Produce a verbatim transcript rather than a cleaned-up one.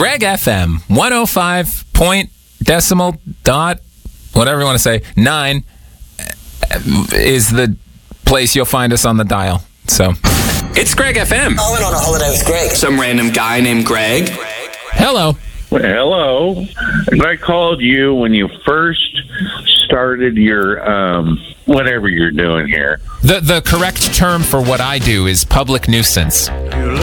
Greg F M, one oh five point decimal dot, whatever you want to say, nine is the place you'll find us on the dial. So, it's Greg F M. I went on a holiday with Greg. Some random guy named Greg. Hello. Well, hello. I called you when you first started your, um, whatever you're doing here. The the correct term for what I do is public nuisance.